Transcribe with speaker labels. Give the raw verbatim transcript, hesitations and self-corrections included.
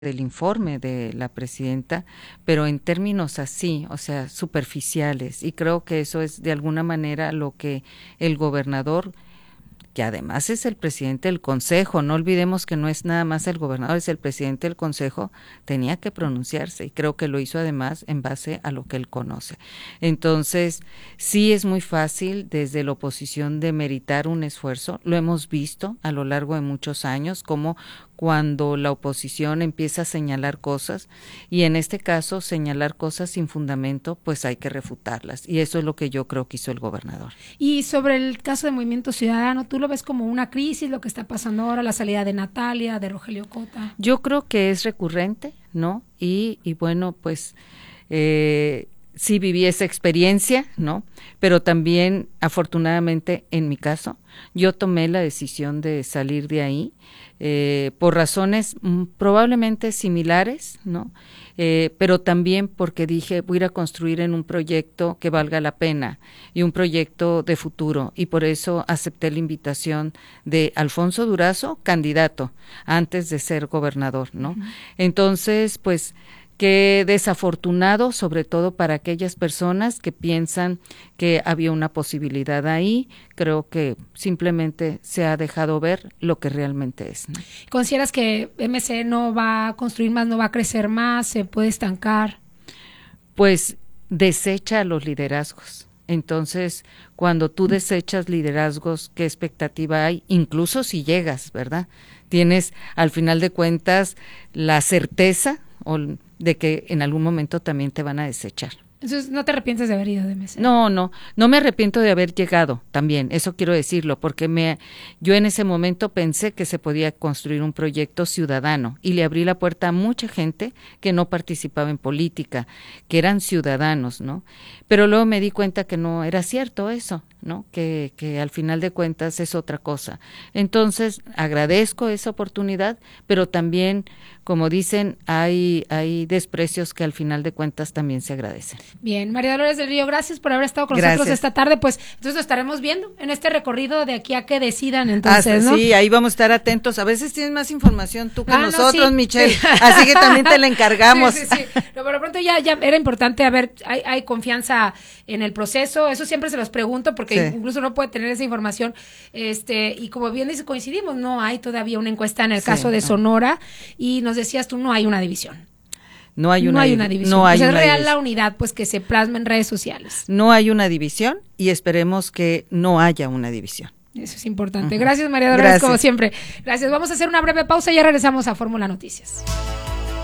Speaker 1: del informe de la presidenta, pero en términos así, o sea, superficiales, y creo que eso es de alguna manera lo que el gobernador, que además es el presidente del consejo, no olvidemos que no es nada más el gobernador, es el presidente del consejo, tenía que pronunciarse, y creo que lo hizo además en base a lo que él conoce. Entonces, sí es muy fácil desde la oposición demeritar un esfuerzo, lo hemos visto a lo largo de muchos años, como cuando la oposición empieza a señalar cosas, y en este caso señalar cosas sin fundamento, pues hay que refutarlas, y eso es lo que yo creo que hizo el gobernador.
Speaker 2: Y sobre el caso de Movimiento Ciudadano, ¿tú lo ves como una crisis, lo que está pasando ahora, la salida de Natalia, de Rogelio Cota?
Speaker 1: Yo creo que es recurrente, ¿no? Y, y bueno, pues eh, sí viví esa experiencia, ¿no? Pero también, afortunadamente, en mi caso, yo tomé la decisión de salir de ahí eh, por razones mm, probablemente similares, ¿no? Eh, pero también porque dije, voy a ir a construir en un proyecto que valga la pena y un proyecto de futuro, y por eso acepté la invitación de Alfonso Durazo, candidato, antes de ser gobernador, ¿no? Uh-huh. Entonces, pues, qué desafortunado, sobre todo para aquellas personas que piensan que había una posibilidad ahí. Creo que simplemente se ha dejado ver lo que realmente es, ¿no?
Speaker 2: ¿Consideras que M C no va a construir más, no va a crecer más, se puede estancar?
Speaker 1: Pues desecha los liderazgos. Entonces, cuando tú desechas liderazgos, ¿qué expectativa hay? Incluso si llegas, ¿verdad? Tienes, al final de cuentas, la certeza o de que en algún momento también te van a desechar.
Speaker 2: Entonces, ¿no te arrepientes de haber ido de M C?
Speaker 1: No, no, no me arrepiento de haber llegado también, eso quiero decirlo, porque me, yo en ese momento pensé que se podía construir un proyecto ciudadano y le abrí la puerta a mucha gente que no participaba en política, que eran ciudadanos, ¿no? Pero luego me di cuenta que no era cierto eso, ¿no? Que, que al final de cuentas es otra cosa. Entonces, agradezco esa oportunidad, pero también, como dicen, hay, hay desprecios que al final de cuentas también se agradecen.
Speaker 2: Bien, María Dolores del Río, gracias por haber estado con
Speaker 1: gracias.
Speaker 2: nosotros esta tarde. Pues entonces lo estaremos viendo en este recorrido de aquí a que decidan, entonces,
Speaker 1: Hasta,
Speaker 2: ¿no?
Speaker 1: Sí, ahí vamos a estar atentos. A veces tienes más información tú que
Speaker 2: ah,
Speaker 1: nosotros,
Speaker 2: no, sí.
Speaker 1: Michelle, así que también te la encargamos.
Speaker 2: Sí, sí, sí. Pero por lo pronto ya, ya era importante, a ver, hay, hay confianza en el proceso, eso siempre se los pregunto, porque sí. incluso no puede tener esa información, este, y como bien dice, coincidimos, no hay todavía una encuesta en el sí, caso de no. Sonora, y nos decías tú, no hay una división.
Speaker 1: No hay una,
Speaker 2: no hay una división.
Speaker 1: No hay
Speaker 2: pues
Speaker 1: una
Speaker 2: es real
Speaker 1: división.
Speaker 2: La unidad, pues que se plasma en redes sociales.
Speaker 1: No hay una división y esperemos que no haya una división.
Speaker 2: Eso es importante. Uh-huh. Gracias, María Dolores, como siempre. Gracias. Vamos a hacer una breve pausa y ya regresamos a Fórmula Noticias.